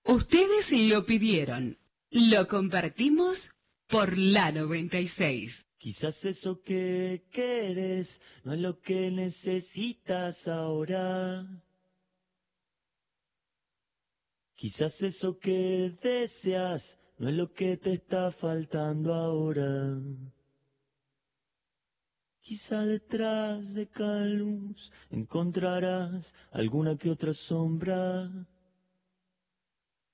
Ustedes lo pidieron. Lo compartimos por la 96. Quizás eso que quieres no es lo que necesitas ahora. Quizás eso que deseas no es lo que te está faltando ahora. Quizá detrás de cada luz encontrarás alguna que otra sombra.